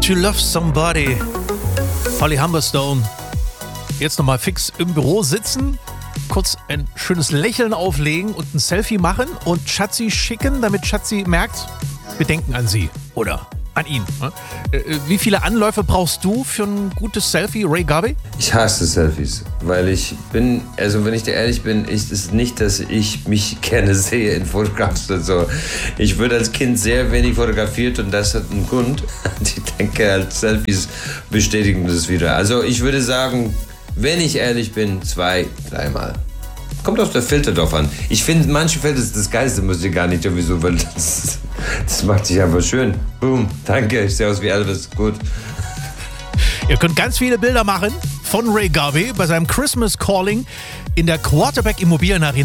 to Love Somebody. Holly Humberstone. Jetzt nochmal fix im Büro sitzen, kurz ein schönes Lächeln auflegen und ein Selfie machen und Schatzi schicken, damit Schatzi merkt, wir denken an sie oder an ihn. Wie viele Anläufe brauchst du für ein gutes Selfie, Ray Garvey? Ich hasse Selfies, weil wenn ich dir ehrlich bin, ist es nicht, dass ich mich gerne sehe in Fotographs und so. Ich wurde als Kind sehr wenig fotografiert und das hat einen Grund. Ich denke, als Selfies bestätigen das wieder. Also ich würde sagen, wenn ich ehrlich bin, 2-3 Mal. Kommt auf der Filter drauf an. Ich finde, manche Filter ist das Geilste, muss ich gar nicht sowieso, weil das macht sich einfach schön. Boom, danke, ich sehe aus wie Elvis, gut. Ihr könnt ganz viele Bilder machen von Ray Garvey bei seinem Christmas Calling in der Quarterback Immobilienarena.